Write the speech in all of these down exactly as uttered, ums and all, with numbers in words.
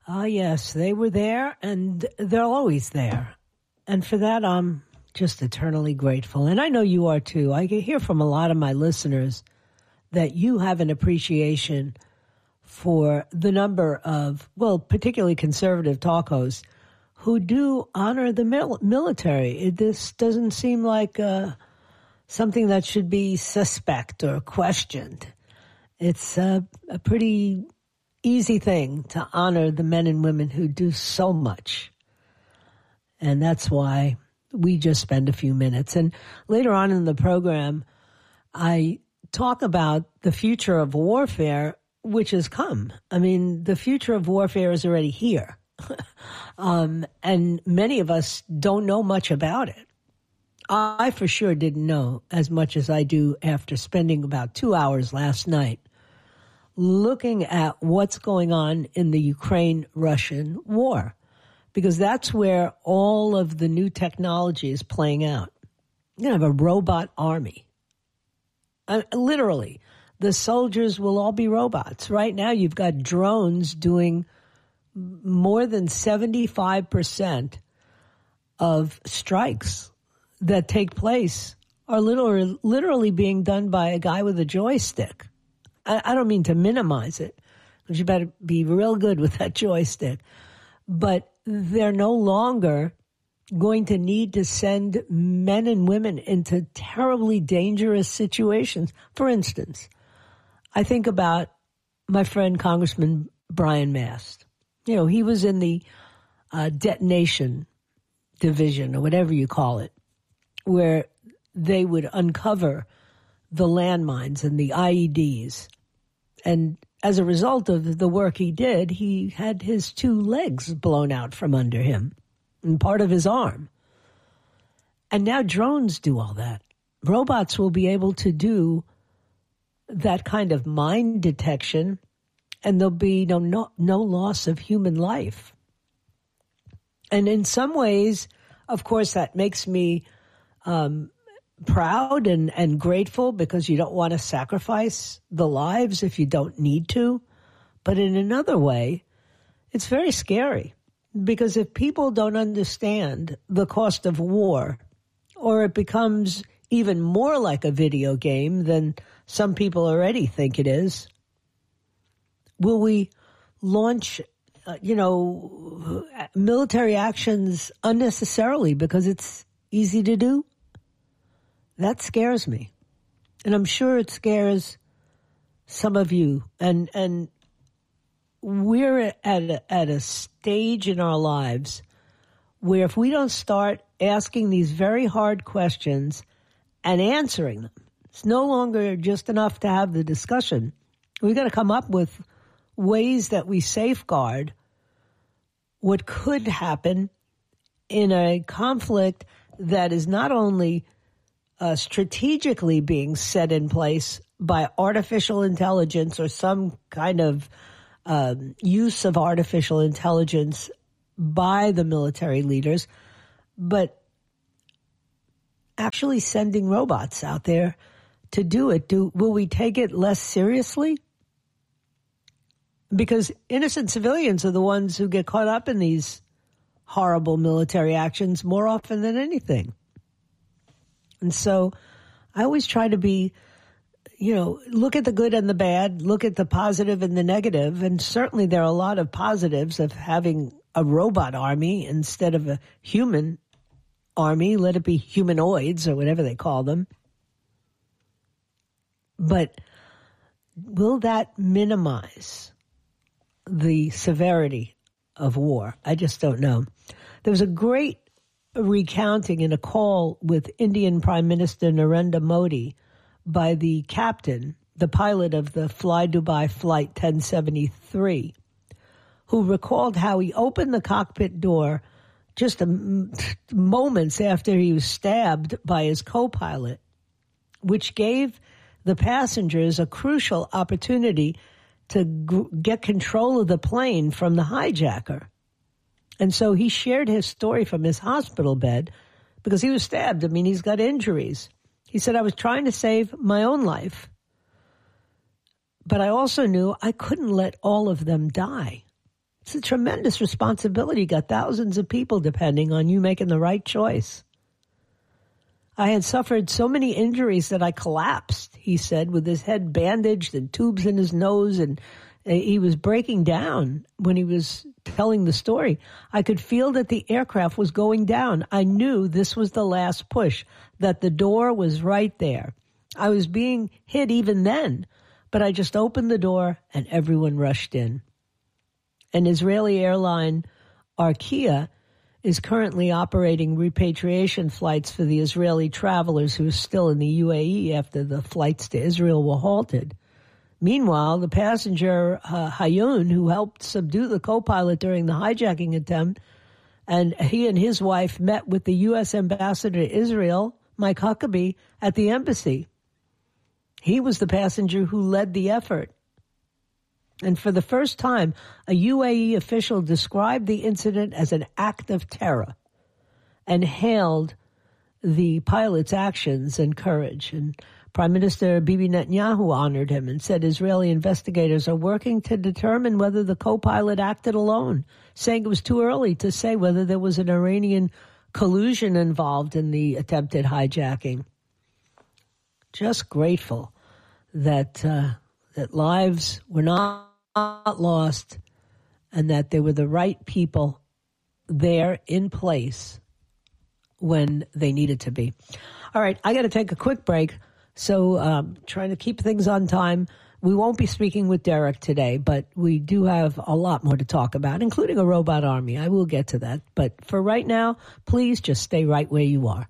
Ah, yes, they were there, and they're always there. And for that, I'm just eternally grateful. And I know you are, too. I hear from a lot of my listeners that you have an appreciation for the number of, well, particularly conservative talk hosts who do honor the mil- military. It, this doesn't seem like uh, something that should be suspect or questioned. It's uh, a pretty easy thing to honor the men and women who do so much. And that's why we just spend a few minutes. And later on in the program, I talk about the future of warfare, which has come. I mean, the future of warfare is already here. um, and many of us don't know much about it. I for sure didn't know as much as I do after spending about two hours last night looking at what's going on in the Ukraine-Russian war, because that's where all of the new technology is playing out. You're going to have a robot army. Uh, literally, the soldiers will all be robots. Right now, you've got drones doing more than seventy-five percent of strikes that take place are literally, literally being done by a guy with a joystick. I, I don't mean to minimize it, because you better be real good with that joystick. But they're no longer going to need to send men and women into terribly dangerous situations. For instance, I think about my friend Congressman Brian Mast. You know, he was in the uh, detonation division, or whatever you call it, where they would uncover the landmines and the I E Ds. And as a result of the work he did, he had his two legs blown out from under him and part of his arm. And now drones do all that. Robots will be able to do that kind of mine detection, and there'll be no, no, no loss of human life. And in some ways, of course, that makes me um, proud and, and grateful, because you don't want to sacrifice the lives if you don't need to. But in another way, it's very scary, because if people don't understand the cost of war, or it becomes even more like a video game than some people already think it is, will we launch, uh, you know, military actions unnecessarily because it's easy to do? That scares me. And I'm sure it scares some of you. And and we're at a, at a stage in our lives where if we don't start asking these very hard questions and answering them, it's no longer just enough to have the discussion. We've got to come up with ways that we safeguard what could happen in a conflict that is not only Uh, strategically being set in place by artificial intelligence or some kind of um, use of artificial intelligence by the military leaders, but actually sending robots out there to do it. Do, will we take it less seriously? Because innocent civilians are the ones who get caught up in these horrible military actions more often than anything. And so I always try to be, you know, look at the good and the bad, look at the positive and the negative. And certainly there are a lot of positives of having a robot army instead of a human army. Let it be humanoids or whatever they call them. But will that minimize the severity of war? I just don't know. There was a great recounting in a call with Indian Prime Minister Narendra Modi by the captain, the pilot of the Fly Dubai Flight ten seventy-three, who recalled how he opened the cockpit door just a, moments after he was stabbed by his co-pilot, which gave the passengers a crucial opportunity to g- get control of the plane from the hijacker. And so he shared his story from his hospital bed because he was stabbed. I mean, he's got injuries. He said, I was trying to save my own life, but I also knew I couldn't let all of them die. It's a tremendous responsibility. You got thousands of people depending on you making the right choice. I had suffered so many injuries that I collapsed, he said, with his head bandaged and tubes in his nose, and he was breaking down when he was telling the story. I could feel that the aircraft was going down. I knew this was the last push, that the door was right there. I was being hit even then, but I just opened the door and everyone rushed in. An Israeli airline, Arkia, is currently operating repatriation flights for the Israeli travelers who are still in the U A E after the flights to Israel were halted. Meanwhile, the passenger, uh, Hayun, who helped subdue the co-pilot during the hijacking attempt, and he and his wife met with the U S ambassador to Israel, Mike Huckabee, at the embassy. He was the passenger who led the effort. And for the first time, a U A E official described the incident as an act of terror and hailed the pilot's actions and courage. And Prime Minister Bibi Netanyahu honored him and said Israeli investigators are working to determine whether the co-pilot acted alone, saying it was too early to say whether there was an Iranian collusion involved in the attempted hijacking. Just grateful that uh, that lives were not lost and that there were the right people there in place when they needed to be. All right, I got to take a quick break. So um, trying to keep things on time. We won't be speaking with Derek today, but we do have a lot more to talk about, including a robot army. I will get to that. But for right now, please just stay right where you are.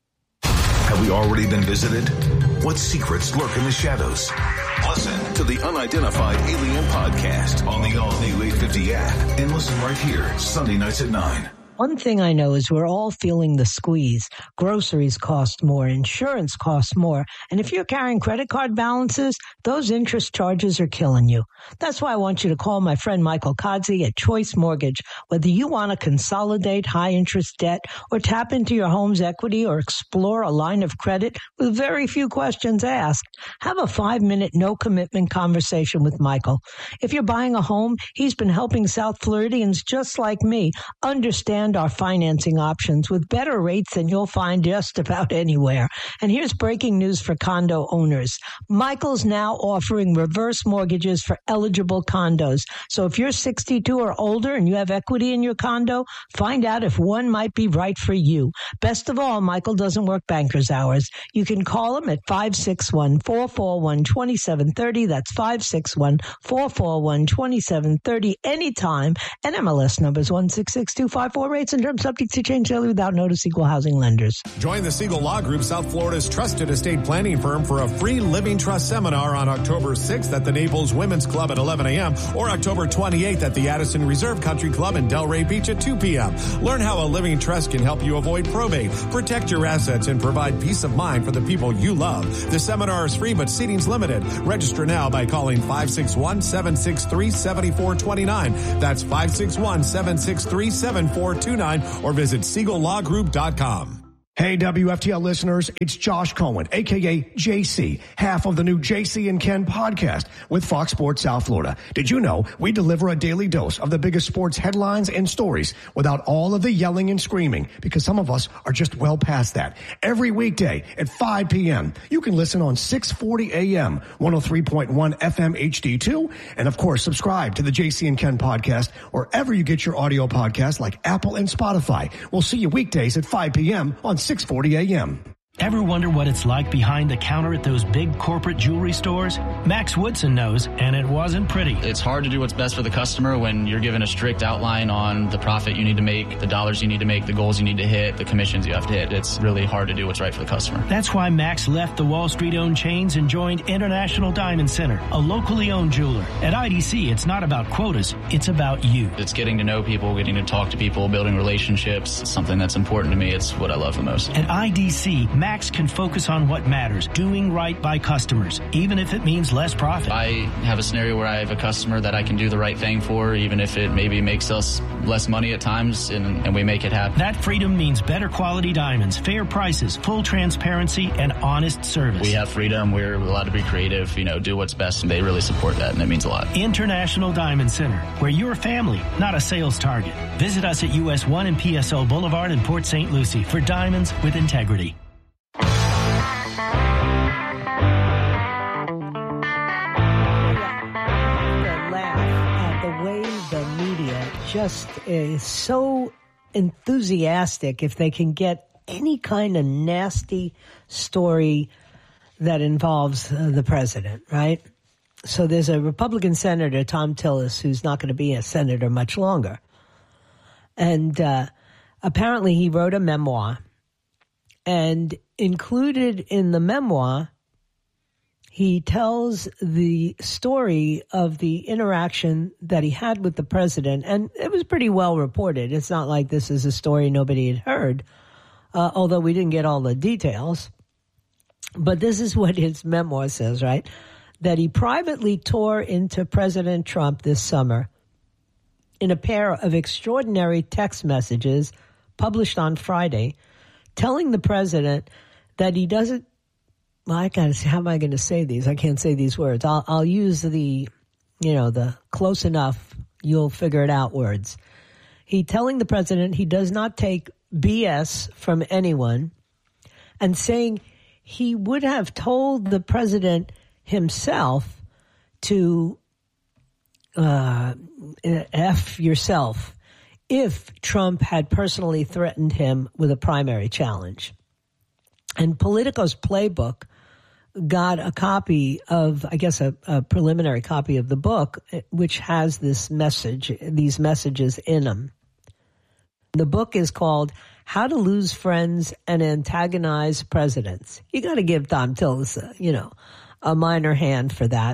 Have we already been visited? What secrets lurk in the shadows? Listen to the Unidentified Alien Podcast on the all-new eight fifty app and listen right here, Sunday nights at nine. One thing I know is we're all feeling the squeeze. Groceries cost more, insurance costs more, and if you're carrying credit card balances, those interest charges are killing you. That's why I want you to call my friend Michael Kodzi at Choice Mortgage. Whether you want to consolidate high-interest debt or tap into your home's equity or explore a line of credit with very few questions asked, have a five-minute no-commitment conversation with Michael. If you're buying a home, he's been helping South Floridians just like me understand our financing options with better rates than you'll find just about anywhere. And here's breaking news for condo owners. Michael's now offering reverse mortgages for eligible condos. So if you're sixty-two or older and you have equity in your condo, find out if one might be right for you. Best of all, Michael doesn't work banker's hours. You can call him at five six one, four four one, two seven three zero. That's five six one, four four one, two seven three zero anytime. And M L S number is one six six two five four. Rates and terms subject to change daily without notice. Equal housing lenders. Join the Siegel Law Group, South Florida's trusted estate planning firm, for a free living trust seminar on October sixth at the Naples Women's Club at eleven a.m. or October twenty-eighth at the Addison Reserve Country Club in Delray Beach at two p.m. Learn how a living trust can help you avoid probate, protect your assets, and provide peace of mind for the people you love. The seminar is free, but seating's limited. Register now by calling five six one, seven six three, seven four two nine. That's five six one, seven six three, seven four two nine, or visit siegel law group dot com. Hey, W F T L listeners, it's Josh Cohen, a k a. J C, half of the new J C and Ken podcast with Fox Sports South Florida. Did you know we deliver a daily dose of the biggest sports headlines and stories without all of the yelling and screaming? Because some of us are just well past that. Every weekday at five p.m., you can listen on six forty a.m., one oh three point one F M H D two, and of course, subscribe to the J C and Ken podcast wherever you get your audio podcasts like Apple and Spotify. We'll see you weekdays at five p.m. on six forty a.m. Ever wonder what it's like behind the counter at those big corporate jewelry stores? Max Woodson knows, and it wasn't pretty. It's hard to do what's best for the customer when you're given a strict outline on the profit you need to make, the dollars you need to make, the goals you need to hit, the commissions you have to hit. It's really hard to do what's right for the customer. That's why Max left the Wall Street-owned chains and joined International Diamond Center, a locally owned jeweler. At I D C, it's not about quotas, it's about you. It's getting to know people, getting to talk to people, building relationships. It's something that's important to me. It's what I love the most. At I D C, Max Max can focus on what matters, doing right by customers, even if it means less profit. I have a scenario where I have a customer that I can do the right thing for, even if it maybe makes us less money at times, and, and we make it happen. That freedom means better quality diamonds, fair prices, full transparency, and honest service. We have freedom. We're allowed to be creative, you know, do what's best, and they really support that, and it means a lot. International Diamond Center, where you're a family, not a sales target. Visit us at U S one and P S O Boulevard in Port Saint Lucie for diamonds with integrity. Just is so enthusiastic if they can get any kind of nasty story that involves uh, the president, right? So there's a Republican senator, Thom Tillis, who's not going to be a senator much longer. And uh, apparently he wrote a memoir. And included in the memoir, he tells the story of the interaction that he had with the president, and it was pretty well reported. It's not like this is a story nobody had heard, uh, although we didn't get all the details. But this is what his memoir says, right? That he privately tore into President Trump this summer in a pair of extraordinary text messages published on Friday, telling the president that he doesn't Well, I gotta see, how am I going to say these? I can't say these words. I'll, I'll use the, you know, the close enough, you'll figure it out words. He telling the president he does not take B S from anyone, and saying he would have told the president himself to uh, F yourself if Trump had personally threatened him with a primary challenge. And Politico's playbook got a copy of, I guess, a, a preliminary copy of the book, which has this message, these messages in them. The book is called How to Lose Friends and Antagonize Presidents. You got to give Thom Tillis, a, you know, a minor hand for that.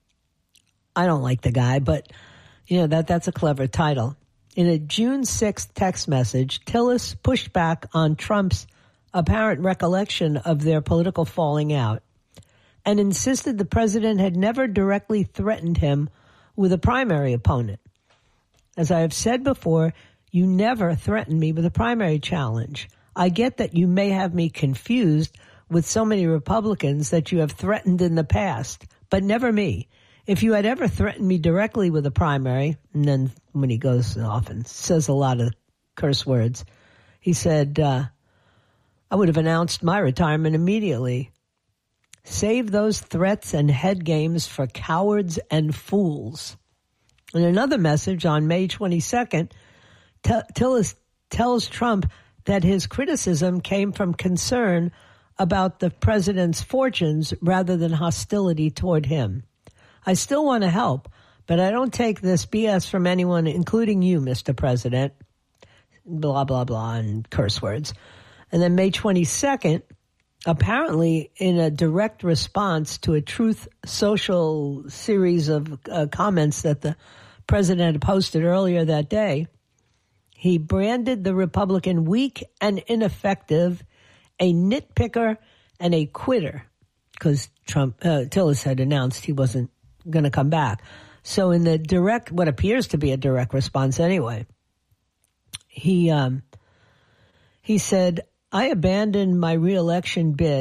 I don't like the guy, but, you know, that that's a clever title. In a June sixth text message, Tillis pushed back on Trump's apparent recollection of their political falling out and insisted the president had never directly threatened him with a primary opponent. As I have said before, you never threatened me with a primary challenge. I get that you may have me confused with so many Republicans that you have threatened in the past, but never me. If you had ever threatened me directly with a primary, and then when he goes off and says a lot of curse words, he said, uh, I would have announced my retirement immediately. Save those threats and head games for cowards and fools. In another message on May twenty-second, T- Tillis tells Trump that his criticism came from concern about the president's fortunes rather than hostility toward him. I still want to help, but I don't take this B S from anyone, including you, Mister President. Blah, blah, blah, and curse words. And then May twenty-second, apparently in a direct response to a Truth Social series of uh, comments that the president had posted earlier that day, he branded the Republican weak and ineffective, a nitpicker, and a quitter, because Trump uh, Tillis had announced he wasn't going to come back. So in the direct, what appears to be a direct response anyway, he um, he said, I abandoned my reelection bid